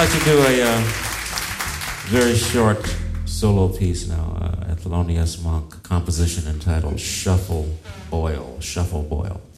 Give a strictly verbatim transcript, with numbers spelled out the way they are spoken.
like to do a uh, very short solo piece now, uh, a Thelonious Monk composition entitled Shuffle Boil, Shuffle Boil.